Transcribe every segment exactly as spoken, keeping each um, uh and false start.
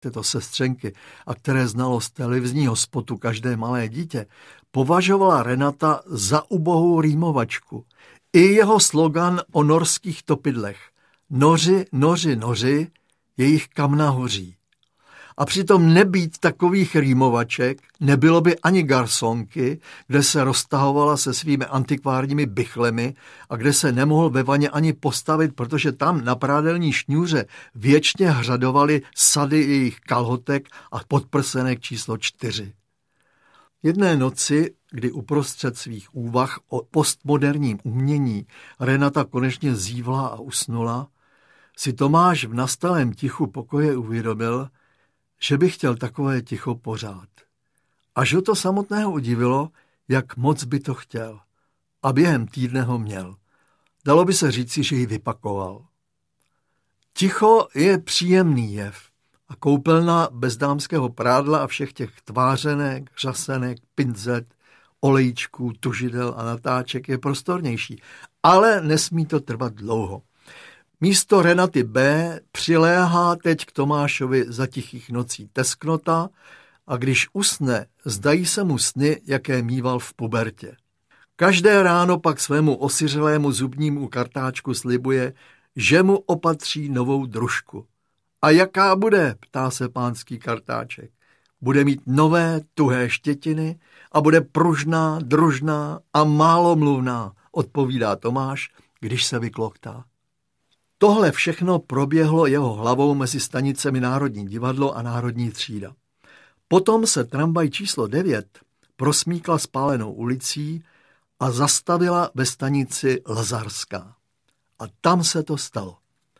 této sestřenky a které znalo z televizního spotu každé malé dítě, považovala Renata za ubohou rýmovačku. I jeho slogan o norských topidlech Noři, noři, noři, jejich kam nahoří. A přitom nebýt takových rýmovaček, nebylo by ani garsonky, kde se roztahovala se svými antikvárními bychlemi a kde se nemohl ve vaně ani postavit, protože tam na prádelní šňůře věčně hřadovaly sady jejich kalhotek a podprsenek číslo čtyři. Jedné noci, kdy uprostřed svých úvah o postmoderním umění Renata konečně zívla a usnula, si Tomáš v nastalém tichu pokoje uvědomil, že by chtěl takové ticho pořád. Až ho to samotného udivilo, jak moc by to chtěl. A během týdne ho měl. Dalo by se říci, že ji vypakoval. Ticho je příjemný jev a koupelna bez dámského prádla a všech těch tvářenek, řasenek, pincet, olejčků, tužidel a natáček je prostornější, ale nesmí to trvat dlouho. Místo Renaty B. přiléhá teď k Tomášovi za tichých nocí tesknota a když usne, zdají se mu sny, jaké míval v pubertě. Každé ráno pak svému osiřelému zubnímu kartáčku slibuje, že mu opatří novou družku. A jaká bude, ptá se pánský kartáček. Bude mít nové, tuhé štětiny a bude pružná, družná a málo mluvná, odpovídá Tomáš, když se vykloktá. Tohle všechno proběhlo jeho hlavou mezi stanicemi Národní divadlo a Národní třída. Potom se tramvaj číslo devět prosmíkla spálenou ulicí a zastavila ve stanici Lazarská. A tam se to stalo.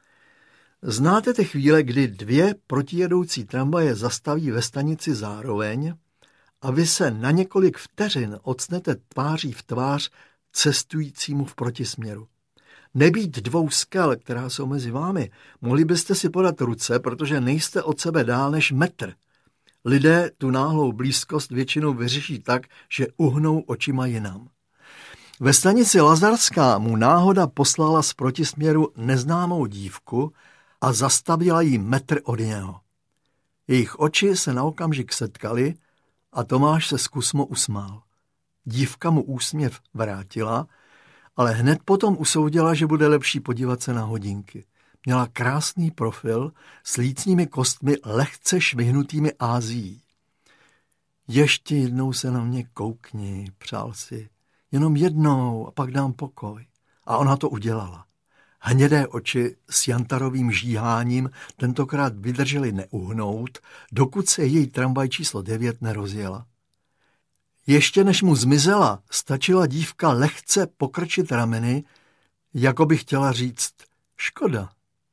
Znáte ty chvíle, kdy dvě protijedoucí tramvaje zastaví ve stanici zároveň a vy se na několik vteřin ocnete tváří v tvář cestujícímu v protisměru. Nebýt dvou skel, která jsou mezi vámi, mohli byste si podat ruce, protože nejste od sebe dál než metr. Lidé tu náhlou blízkost většinou vyřeší tak, že uhnou očima jinam. Ve stanici Lazarská mu náhoda poslala z protisměru neznámou dívku a zastavila jí metr od něho. Jejich oči se na okamžik setkaly a Tomáš se zkusmo usmál. Dívka mu úsměv vrátila, ale hned potom usoudila, že bude lepší podívat se na hodinky. Měla krásný profil s lícními kostmi lehce švihnutými Ázií. Ještě jednou se na mě koukni, přál si. Jenom jednou a pak dám pokoj. A ona to udělala. Hnědé oči s jantarovým žíháním tentokrát vydržely neuhnout, dokud se její tramvaj číslo devět nerozjela. Ještě než mu zmizela, stačila dívka lehce pokrčit rameny, jako by chtěla říct škoda.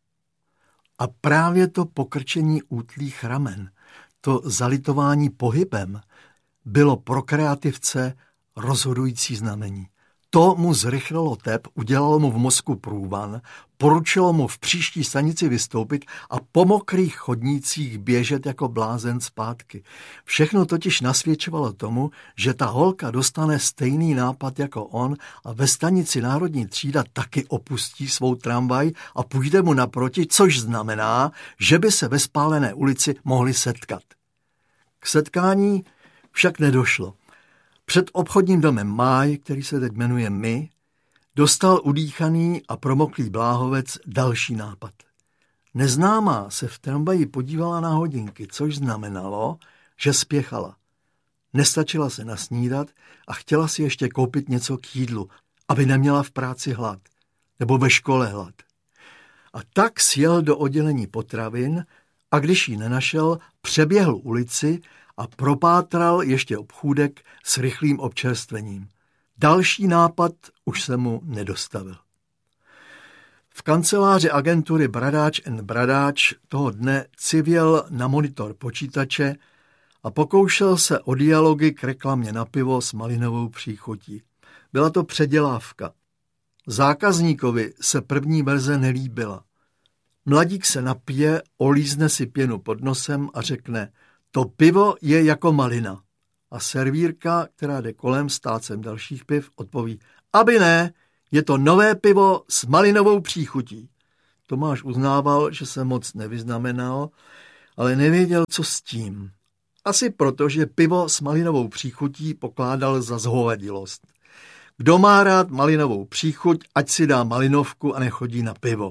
A právě to pokrčení útlých ramen, to zalitování pohybem, bylo pro kreativce rozhodující znamení. To mu zrychlilo tep, udělalo mu v mozku průvan, poručilo mu v příští stanici vystoupit a po mokrých chodnících běžet jako blázen zpátky. Všechno totiž nasvědčovalo tomu, že ta holka dostane stejný nápad jako on a ve stanici Národní třída taky opustí svou tramvaj a půjde mu naproti, což znamená, že by se ve spálené ulici mohli setkat. K setkání však nedošlo. Před obchodním domem Máj, který se teď jmenuje My, dostal udýchaný a promoklý bláhovec další nápad. Neznámá se v tramvaji podívala na hodinky, což znamenalo, že spěchala. Nestačila se nasnídat a chtěla si ještě koupit něco k jídlu, aby neměla v práci hlad, nebo ve škole hlad. A tak sjel do oddělení potravin a když ji nenašel, přeběhl ulici a propátral ještě obchůdek s rychlým občerstvením. Další nápad už se mu nedostavil. V kanceláři agentury Bradáč and Bradáč toho dne civěl na monitor počítače a pokoušel se o dialogy k reklamě na pivo s malinovou příchutí. Byla to předělávka. Zákazníkovi se první verze nelíbila. Mladík se napije, olízne si pěnu pod nosem a řekne: to pivo je jako malina. A servírka, která jde kolem s tácem dalších piv, odpoví: aby ne, je to nové pivo s malinovou příchutí. Tomáš uznával, že se moc nevyznamenal ale nevěděl, co s tím. Asi proto, že pivo s malinovou příchutí pokládal za zhovadilost. Kdo má rád malinovou příchuť, ať si dá malinovku a nechodí na pivo.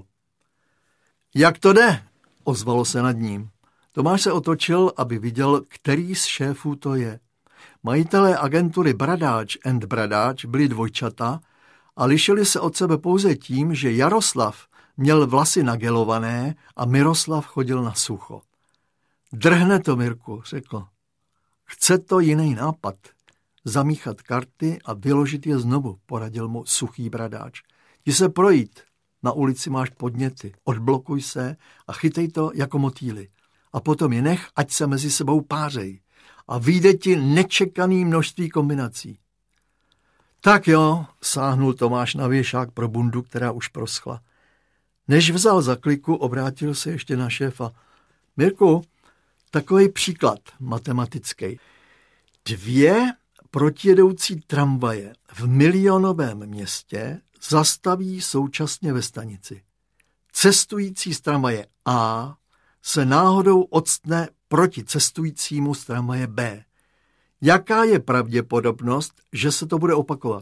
Jak to jde? Ozvalo se nad ním. Tomáš se otočil, aby viděl, který z šéfů to je. Majitelé agentury Bradáč and Bradáč byli dvojčata a lišili se od sebe pouze tím, že Jaroslav měl vlasy nagelované a Miroslav chodil na sucho. Drhne to, Mirku, řekl. Chce to jiný nápad. Zamíchat karty a vyložit je znovu, poradil mu suchý Bradáč. Jdi se projít. Na ulici máš podněty. Odblokuj se a chytej to jako motýly. A potom je nech, ať se mezi sebou pářej. A vyjde ti nečekaný množství kombinací. Tak jo, sáhnul Tomáš na věšák pro bundu, která už proschla. Než vzal za kliku, obrátil se ještě na šéfa. Mirku, takový příklad matematický. Dvě protijedoucí tramvaje v milionovém městě zastaví současně ve stanici. Cestující z tramvaje A se náhodou odstne proti cestujícímu z tramvaje B. Jaká je pravděpodobnost, že se to bude opakovat?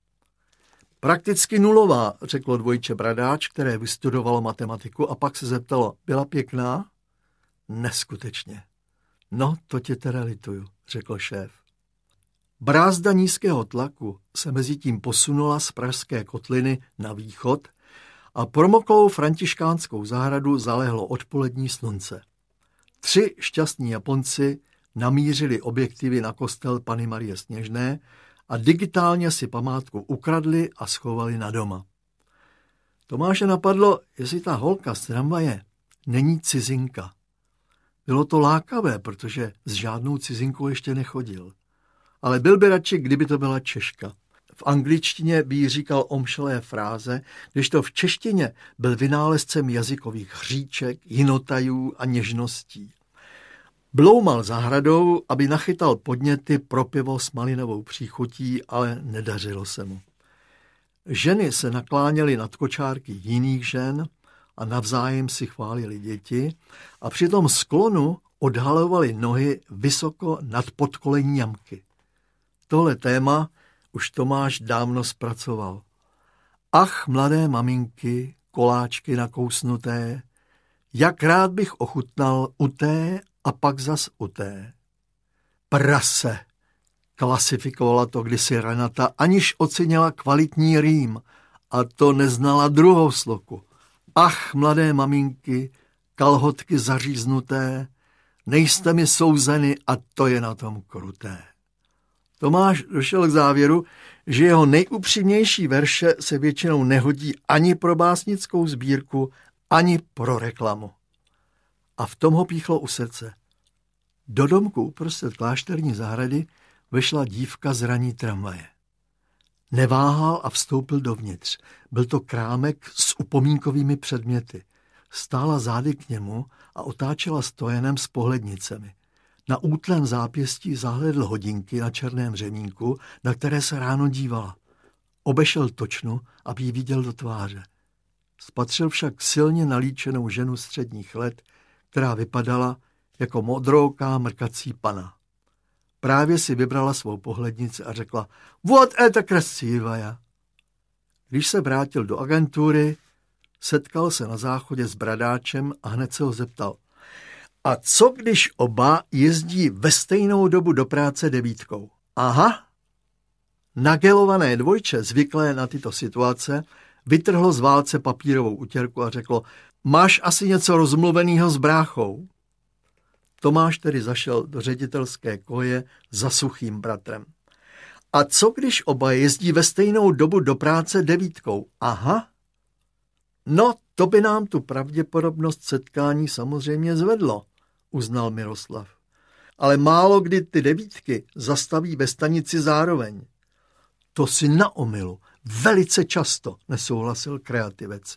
Prakticky nulová, řeklo dvojče Bradáč, které vystudovalo matematiku a pak se zeptalo, byla pěkná? Neskutečně. No, to tě teda lituju, řekl šéf. Brázda nízkého tlaku se mezi tím posunula z pražské kotliny na východ a promoklou františkánskou zahradu zalehlo odpolední slunce. Tři šťastní Japonci namířili objektivy na kostel Panny Marie Sněžné a digitálně si památku ukradli a schovali na doma. Tomáše napadlo, jestli ta holka z tramvaje není cizinka. Bylo to lákavé, protože s žádnou cizinkou ještě nechodil. Ale byl by radši, kdyby to byla Češka. V angličtině by jí říkal omšelé fráze, kdežto v češtině byl vynálezcem jazykových hříček, jinotajů a něžností. Bloumal zahradou, aby nachytal podněty pro pivo s malinovou příchutí, ale nedařilo se mu. Ženy se nakláněly nad kočárky jiných žen a navzájem si chválili děti a při tom sklonu odhalovali nohy vysoko nad podkolení jamky. Tohle téma už Tomáš dávno zpracoval. Ach, mladé maminky, koláčky nakousnuté, jak rád bych ochutnal u té a pak zas u té. Prase, klasifikovala to kdysi Renata, aniž ocenila kvalitní rým, a to neznala druhou sloku. Ach, mladé maminky, kalhotky zaříznuté, nejste mi souzeny a to je na tom kruté. Tomáš došel k závěru, že jeho nejupřímnější verše se většinou nehodí ani pro básnickou sbírku, ani pro reklamu. A v tom ho píchlo u srdce. Do domku uprostřed klášterní zahrady vešla dívka z raní tramvaje. Neváhal a vstoupil dovnitř. Byl to krámek s upomínkovými předměty. Stála zády k němu a otáčela stojenem s pohlednicemi. Na útlém zápěstí zahlédl hodinky na černém řemínku, na které se ráno dívala. Obešel točnu, aby ji viděl do tváře. Spatřil však silně nalíčenou ženu středních let, která vypadala jako modrouká mrkací pana. Právě si vybrala svou pohlednici a řekla, "Вот это красивая." Když se vrátil do agentury, setkal se na záchodě s Bradáčem a hned se ho zeptal, "A co když oba jezdí ve stejnou dobu do práce devítkou?" Aha. Nagelované dvojče, zvyklé na tyto situace, vytrhlo z válce papírovou utěrku a řeklo, "Máš asi něco rozmluvenýho s bráchou?" Tomáš tedy zašel do ředitelské koje za suchým bratrem. "A co když oba jezdí ve stejnou dobu do práce devítkou?" Aha. No, to by nám tu pravděpodobnost setkání samozřejmě zvedlo, uznal Miroslav. Ale málo kdy ty devítky zastaví ve stanici zároveň. To si na omylu, velice často, nesouhlasil kreativec.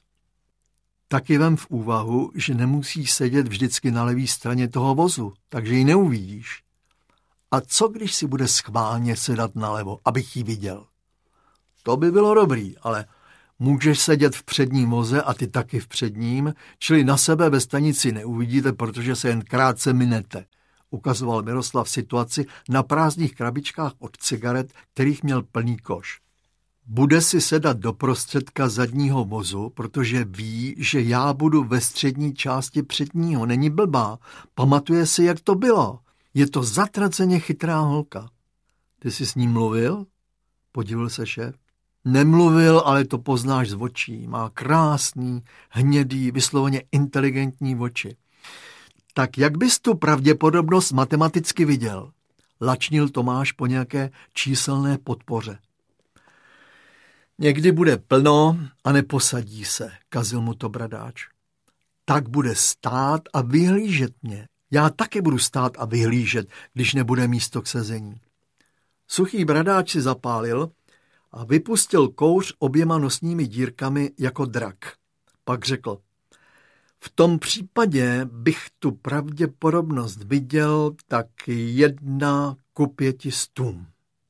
Taky vem v úvahu, že nemusíš sedět vždycky na levé straně toho vozu, takže ji neuvidíš. A co když si bude schválně sedat nalevo, abych ji viděl? To by bylo dobrý, ale Můžeš sedět v předním voze a ty taky v předním, čili na sebe ve stanici neuvidíte, protože se jen krátce minete, ukazoval Miroslav situaci na prázdných krabičkách od cigaret, kterých měl plný koš. Bude si sedat do prostředka zadního vozu, protože ví, že já budu ve střední části předního. Není blbá. Pamatuje si, jak to bylo. Je to zatraceně chytrá holka. Ty jsi s ním mluvil? Podivil se šéf. Nemluvil, ale to poznáš z očí. Má krásný, hnědý, vysloveně inteligentní oči. Tak jak bys tu pravděpodobnost matematicky viděl? Lačnil Tomáš po nějaké číselné podpoře. Někdy bude plno a neposadí se, kazil mu to Bradáč. Tak bude stát a vyhlížet mě. Já taky budu stát a vyhlížet, když nebude místo k sezení. Suchý Bradáč si zapálil a vypustil kouř oběma nosními dírkami jako drak. Pak řekl, v tom případě bych tu pravděpodobnost viděl tak jedna ku pěti stům.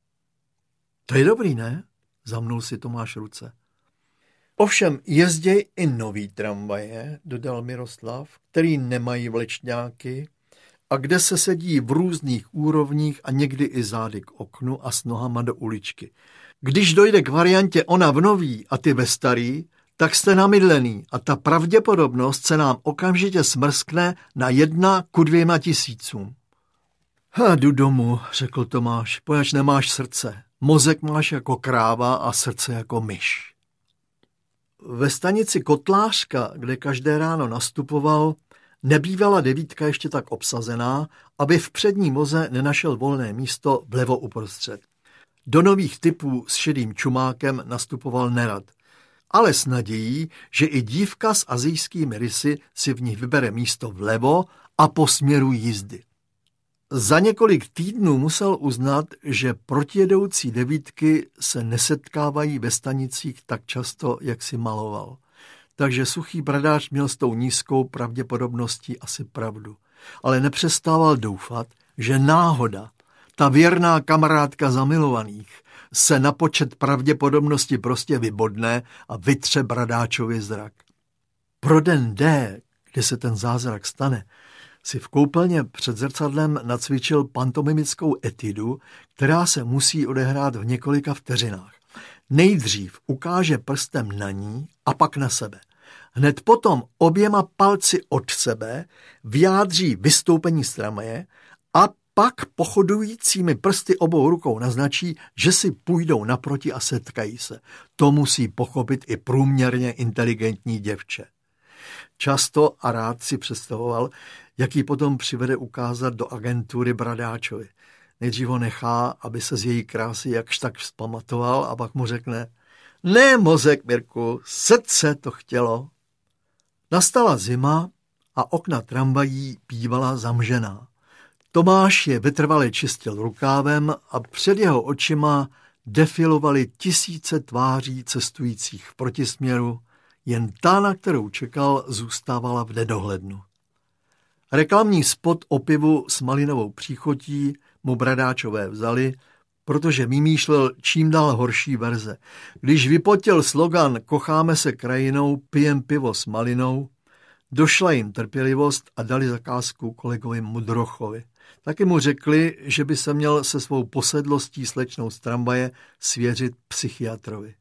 To je dobrý, ne? Zamnul si Tomáš ruce. Ovšem jezděj i nový tramvaje, dodal Miroslav, který nemají vlečňáky a kde se sedí v různých úrovních a někdy i zády k oknu a s nohama do uličky. Když dojde k variantě ona v nový a ty ve starý, tak jste namydlený a ta pravděpodobnost se nám okamžitě smrskne na jedna ku dvěma tisícům. Ha, jdu domů, řekl Tomáš, poněvadž nemáš srdce. Mozek máš jako kráva a srdce jako myš. Ve stanici Kotlářka, kde každé ráno nastupoval, nebývala devítka ještě tak obsazená, aby v přední voze nenašel volné místo vlevo uprostřed. Do nových typů s šedým čumákem nastupoval nerad, ale s nadějí, že i dívka s asijskými rysy si v nich vybere místo vlevo a po směru jízdy. Za několik týdnů musel uznat, že protijedoucí devítky se nesetkávají ve stanicích tak často, jak si maloval. Takže Suchý Bradáč měl s tou nízkou pravděpodobností asi pravdu. Ale nepřestával doufat, že náhoda, ta věrná kamarádka zamilovaných, se na počet pravděpodobnosti prostě vybodne a vytře Bradáčovi zrak. Pro den D, kde se ten zázrak stane, si v koupelně před zrcadlem nacvičil pantomimickou etidu, která se musí odehrát v několika vteřinách. Nejdřív ukáže prstem na ní a pak na sebe. Hned potom oběma palci od sebe vyjádří vystoupení z tramvaje a pak pochodujícími prsty obou rukou naznačí, že si půjdou naproti a setkají se. To musí pochopit i průměrně inteligentní děvče. Často a rád si představoval, jak ji potom přivede ukázat do agentury Bradáčovi. Nejdřív ho nechá, aby se z její krásy jakž tak vzpamatoval a pak mu řekne, ne mozek, Mirku, srdce to chtělo. Nastala zima a okna tramvají bývala zamžená. Tomáš je vytrvale čistil rukávem a před jeho očima defilovaly tisíce tváří cestujících v protisměru, jen ta, na kterou čekal, zůstávala v nedohlednu. Reklamní spot o pivu s malinovou příchotí mu Bradáčové vzali, protože vymýšlel čím dál horší verze. Když vypotil slogan Kocháme se krajinou, pijem pivo s malinou, došla jim trpělivost a dali zakázku kolegovi Mudrochovi. Taky mu řekli, že by se měl se svou posedlostí slečnout z tramvaje svěřit psychiatrovi.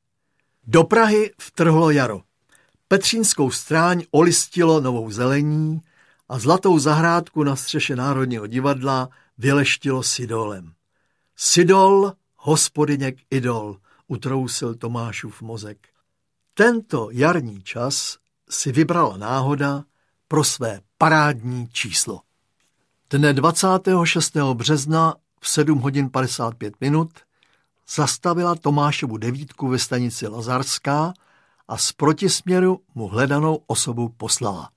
Do Prahy vtrhlo jaro. Petřínskou stráň olistilo novou zelení a zlatou zahrádku na střeše Národního divadla vyleštilo Sidolem. Sidol, hospodyněk idol, utrousil Tomášův mozek. Tento jarní čas si vybrala náhoda pro své parádní číslo. Dne dvacátého šestého března v sedm hodin padesát pět minut zastavila Tomášovu devítku ve stanici Lazarská a z protisměru mu hledanou osobu poslala.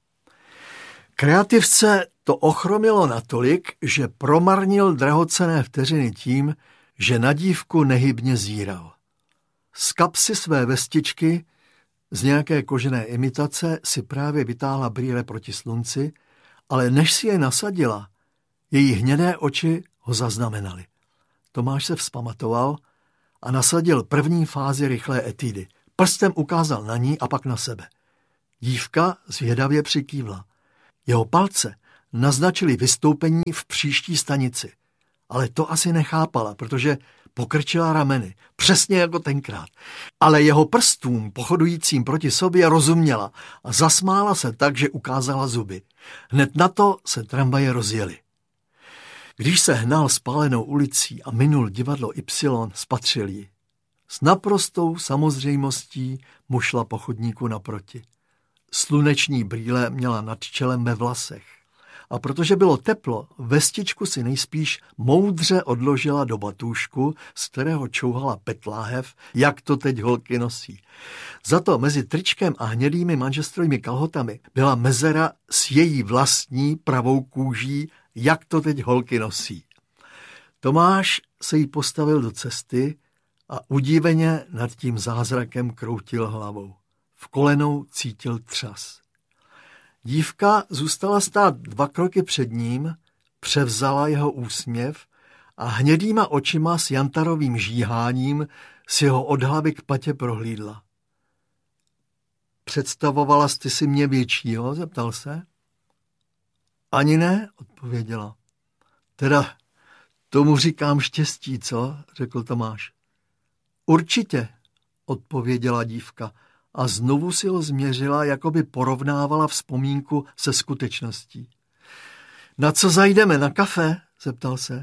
Kreativce to ochromilo natolik, že promarnil drahocenné vteřiny tím, že na dívku nehybně zíral. Z kapsy své vestičky z nějaké kožené imitace si právě vytáhla brýle proti slunci, ale než si je nasadila, její hnědé oči ho zaznamenaly. Tomáš se vzpamatoval a nasadil první fázi rychlé etidy. Prstem ukázal na ní a pak na sebe. Dívka zvědavě přikývla. Jeho palce naznačili vystoupení v příští stanici. Ale to asi nechápala, protože pokrčila rameny, přesně jako tenkrát. Ale jeho prstům, pochodujícím proti sobě, rozuměla a zasmála se tak, že ukázala zuby. Hned na to se tramvaje rozjeli. Když se hnal spálenou ulicí a minul divadlo Y, spatřil ji. S naprostou samozřejmostí mu šla po chodníku naproti. Sluneční brýle měla nad čelem ve vlasech. A protože bylo teplo, vestičku si nejspíš moudře odložila do batůžku, z kterého čouhala petláhev, jak to teď holky nosí. Zato mezi tričkem a hnědými manžestrovými kalhotami byla mezera s její vlastní pravou kůží, jak to teď holky nosí. Tomáš se jí postavil do cesty a udíveně nad tím zázrakem kroutil hlavou. V kolenou cítil třas. Dívka zůstala stát dva kroky před ním, převzala jeho úsměv a hnědýma očima s jantarovým žíháním si ho od hlavy k patě prohlídla. Představovala jsi si mě většího, zeptal se. Ani ne, odpověděla. Teda tomu říkám štěstí, co, řekl Tomáš. Určitě, odpověděla dívka a znovu si ho změřila, jako by porovnávala vzpomínku se skutečností. Na co zajdeme, na kafe? Zeptal se.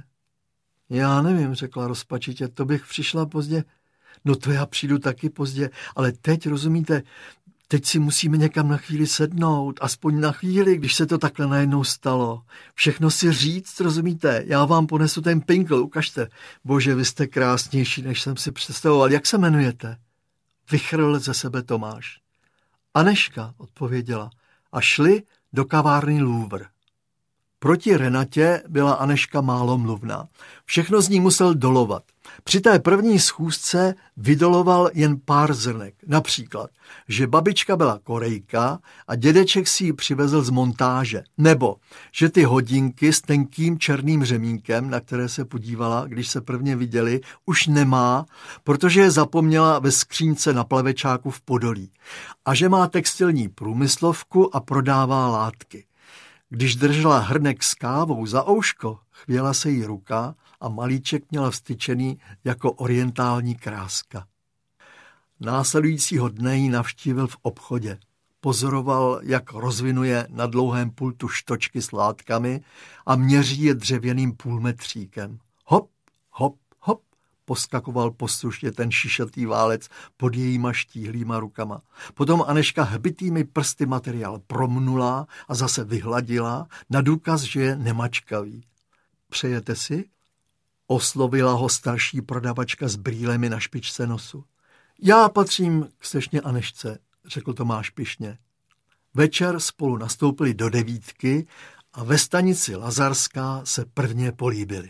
Já nevím, řekla rozpačitě, to bych přišla pozdě. No to já přijdu taky pozdě, ale teď, rozumíte, teď si musíme někam na chvíli sednout, aspoň na chvíli, když se to takhle najednou stalo. Všechno si říct, rozumíte, já vám ponesu ten pinkl, ukažte. Bože, vy jste krásnější, než jsem si představoval. Jak se jmenujete? Vychrl ze sebe Tomáš. Aneška, odpověděla, a šli do kavárny Louvre. Proti Renatě byla Aneška málo mluvná. Všechno z ní musel dolovat. Při té první schůzce vydoloval jen pár zrnek. Například, že babička byla Korejka a dědeček si ji přivezl z montáže. Nebo, že ty hodinky s tenkým černým řemínkem, na které se podívala, když se prvně viděli, už nemá, protože je zapomněla ve skřínce na plavečáku v Podolí. A že má textilní průmyslovku a prodává látky. Když držela hrnek s kávou za ouško, chvěla se jí ruka a malíček měla vstyčený jako orientální kráska. Následujícího dne ji navštívil v obchodě. Pozoroval, jak rozvinuje na dlouhém pultu štočky s látkami a měří je dřevěným půlmetříkem. Hop, hop, hop, poskakoval poslušně ten šišatý válec pod jejíma štíhlýma rukama. Potom Aneška hbitými prsty materiál promnula a zase vyhladila na důkaz, že je nemačkavý. Přejete si? Oslovila ho starší prodavačka s brýlemi na špičce nosu. Já patřím k slečně Anešce, řekl Tomáš pyšně. Večer spolu nastoupili do devítky a ve stanici Lazarská se prvně políbili.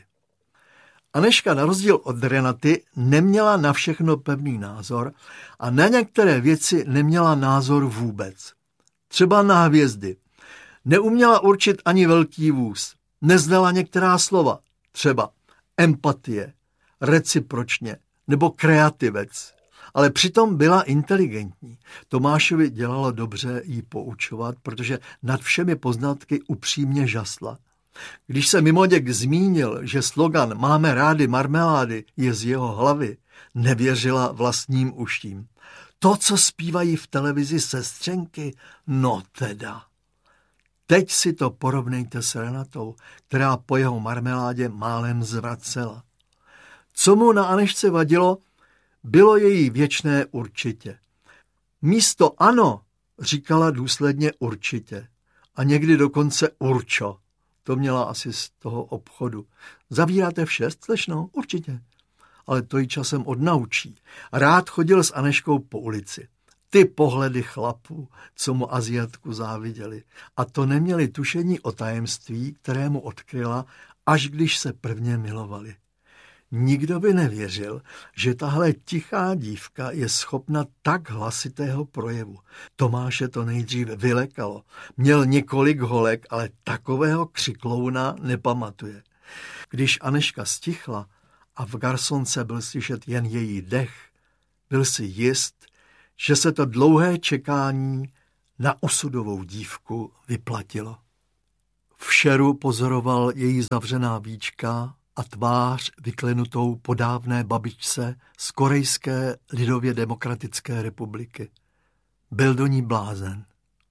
Aneška na rozdíl od Renaty neměla na všechno pevný názor a na některé věci neměla názor vůbec. Třeba na hvězdy. Neuměla určit ani velký vůz. Neznala některá slova. Třeba empatie, recipročně nebo kreativec. Ale přitom byla inteligentní. Tomášovi dělalo dobře jí poučovat, protože nad všemi poznatky upřímně žasla. Když se mimoděk zmínil, že slogan Máme rádi marmelády je z jeho hlavy, nevěřila vlastním uším. To, co zpívají v televizi sestřenky, no teda. Teď si to porovnejte s Renatou, která po jeho marmeládě málem zvracela. Co mu na Anešce vadilo, bylo její věčné určitě. Místo ano říkala důsledně určitě a někdy dokonce určo. To měla asi z toho obchodu. Zavíráte v šest, slečno? Určitě. Ale to ji časem odnaučí. Rád chodil s Aneškou po ulici. Ty pohledy chlapů, co mu Aziatku záviděli. A to neměli tušení o tajemství, kterému odkryla, až když se prvně milovali. Nikdo by nevěřil, že tahle tichá dívka je schopna tak hlasitého projevu. Tomáše to nejdřív vylekalo. Měl několik holek, ale takového křiklouna nepamatuje. Když Aneška stichla a v garsonce byl slyšet jen její dech, byl si jist, že se to dlouhé čekání na osudovou dívku vyplatilo. V šeru pozoroval její zavřená víčka a tvář vyklenutou po dávné babičce z Korejské lidově demokratické republiky. Byl do ní blázen.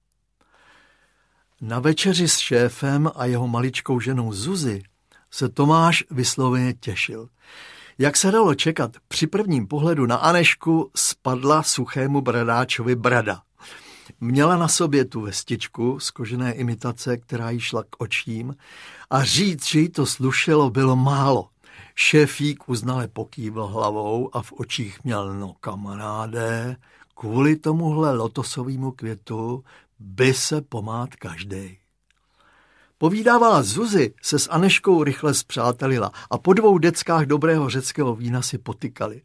Na večeři s šéfem a jeho maličkou ženou Zuzi se Tomáš vysloveně těšil. Jak se dalo čekat, při prvním pohledu na Anežku spadla suchému bradáčovi brada. Měla na sobě tu vestičku z kožené imitace, která jí šla k očím, a říct, že jí to slušelo, bylo málo. Šéfík uznale pokývl hlavou a v očích měl: no kamaráde, kvůli tomuhle lotosovému květu by se pomát každej. Povídávala Zuzi se s Anežkou rychle spřátelila a po dvou deckách dobrého řeckého vína si potykali.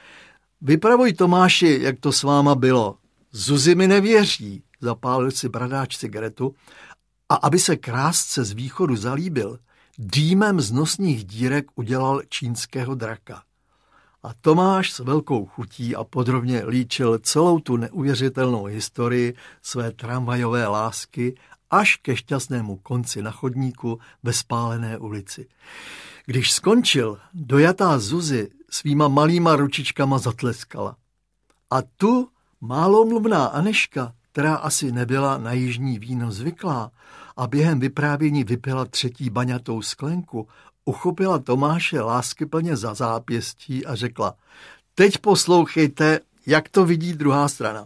Vypravuj, Tomáši, jak to s váma bylo. Zuzi mi nevěří, zapálil si bradáč cigaretu a aby se krásce z východu zalíbil, dýmem z nosních dírek udělal čínského draka. A Tomáš s velkou chutí a podrobně líčil celou tu neuvěřitelnou historii své tramvajové lásky až ke šťastnému konci na chodníku ve spálené ulici. Když skončil, dojatá Zuzi svýma malýma ručičkama zatleskala. A tu málomluvná Anežka, která asi nebyla na jižní víno zvyklá a během vyprávění vypila třetí baňatou sklenku, uchopila Tomáše láskyplně za zápěstí a řekla: teď poslouchejte, jak to vidí druhá strana.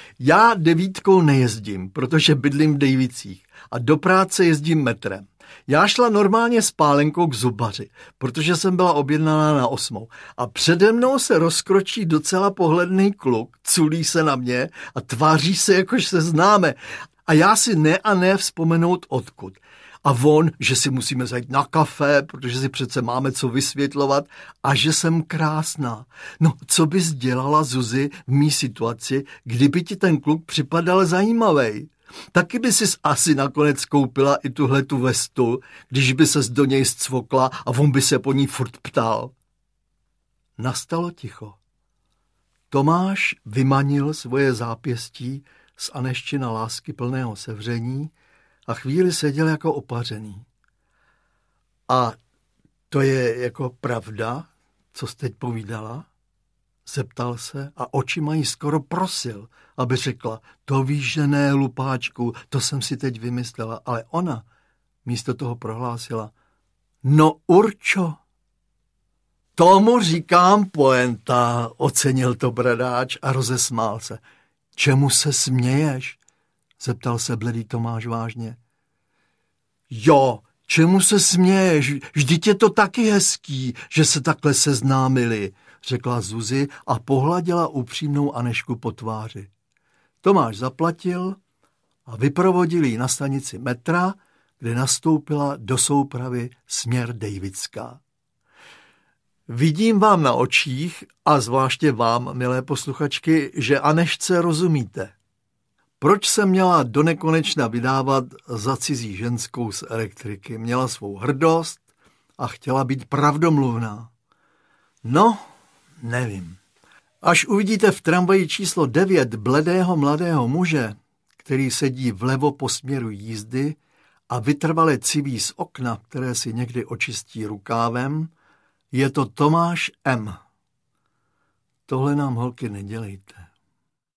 Já devítkou nejezdím, protože bydlím v Dejvicích a do práce jezdím metrem. Já šla normálně s pálenkou k zubaři, protože jsem byla objednaná na osmou. A přede mnou se rozkročí docela pohledný kluk, culí se na mě a tváří se, jakož se známe. A já si ne a ne vzpomenout odkud. A on, že si musíme zajít na kafe, protože si přece máme co vysvětlovat, a že jsem krásná. No, co bys dělala, Zuzi, v mý situaci, kdyby ti ten kluk připadal zajímavej? Taky by sis asi nakonec koupila i tuhletu vestu, když by ses do něj scvokla a on by se po ní furt ptal. Nastalo ticho. Tomáš vymanil svoje zápěstí z Anežčina lásky plného sevření a chvíli seděl jako opařený. A to je jako pravda, co jsi teď povídala? Zeptal se a očima jí skoro prosil, aby řekla: to víš, že ne, lupáčku, to jsem si teď vymyslela. Ale ona místo toho prohlásila: no určo. Tomu říkám poenta, ocenil to bradáč a rozesmál se. Čemu se směješ? Zeptal se bledý Tomáš vážně. Jo, čemu se směješ? Vždyť je to taky hezký, že se takhle seznámili, řekla Zuzi a pohladila upřímnou Anežku po tváři. Tomáš zaplatil a vyprovodil ji na stanici metra, kde nastoupila do soupravy směr Dejvická. Vidím vám na očích, a zvláště vám, milé posluchačky, že Anežce rozumíte. Proč se měla donekonečna vydávat za cizí ženskou z elektriky? Měla svou hrdost a chtěla být pravdomluvná. No, nevím. Až uvidíte v tramvaji číslo devět bledého mladého muže, který sedí vlevo po směru jízdy a vytrvale civí z okna, které si někdy očistí rukávem, je to Tomáš M. Tohle nám, holky, nedělejte.